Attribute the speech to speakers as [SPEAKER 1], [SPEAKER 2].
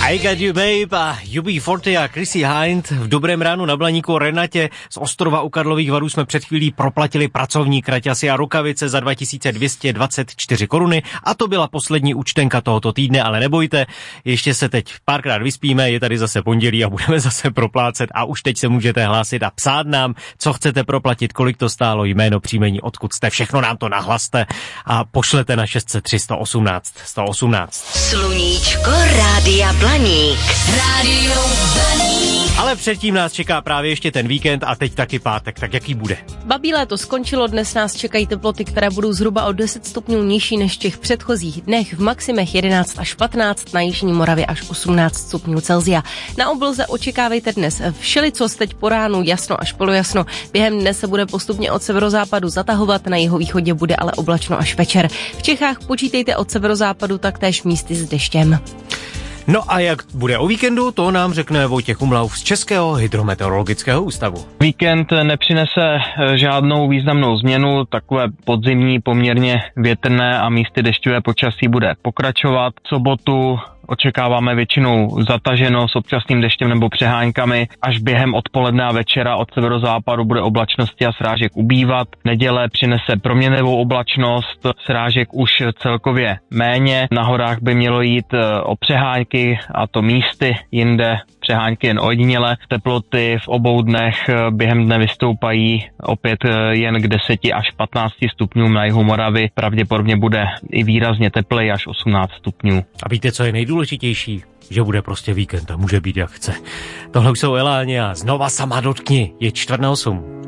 [SPEAKER 1] I Got You Babe a UB40 a Chrissy Hind v Dobrém ránu na Blaníku. Renatě z ostrova u Karlových Varů jsme před chvílí proplatili pracovní kraťasy a rukavice za 2224 koruny a to byla poslední účtenka tohoto týdne, ale nebojte, ještě se teď párkrát vyspíme, je tady zase pondělí a budeme zase proplácet a už teď se můžete hlásit a psát nám, co chcete proplatit, kolik to stálo, jméno, příjmení, odkud jste, všechno nám to nahlaste a pošlete na 603 118 118.
[SPEAKER 2] Sluníčko Rádia Blaník. Rádio Blaník.
[SPEAKER 1] Ale předtím nás čeká právě ještě ten víkend a teď taky pátek, tak jaký bude?
[SPEAKER 3] Babí léto skončilo, dnes nás čekají teploty, které budou zhruba o 10 stupňů nižší než v těch předchozích dnech, v maximech 11 až 15, na jižní Moravě až 18 stupňů Celsia. Na obloze očekávejte dnes všelicos, teď po ránu jasno až polojasno, během dne se bude postupně od severozápadu zatahovat, na jihovýchodě bude ale oblačno až večer. V Čechách počítejte od severozápadu taktéž místy s deštěm.
[SPEAKER 1] No a jak bude o víkendu, to nám řekne Vojtěch Umlauf z Českého hydrometeorologického ústavu.
[SPEAKER 4] Víkend nepřinese žádnou významnou změnu, takové podzimní, poměrně větrné a místy dešťové počasí bude pokračovat. V sobotu očekáváme většinou zataženo s občasným deštěm nebo přeháňkami. Až během odpoledne a večera od severozápadu bude oblačnosti a srážek ubývat. Neděle přinese proměnlivou oblačnost, srážek už celkově méně. Na horách by mělo jít o přehánky, a to místy, jinde přehánky jen ojediněle. Teploty v obou dnech během dne vystoupají opět jen k 10 až 15 stupňům na jihu Moravy. Pravděpodobně bude i výrazně tepleji až 18 stupňů.
[SPEAKER 1] A víte, co je nejdůležitější? Že bude prostě víkend a může být jak chce. Tohle už jsou Eláně a znova sama dotkni, je 4:08.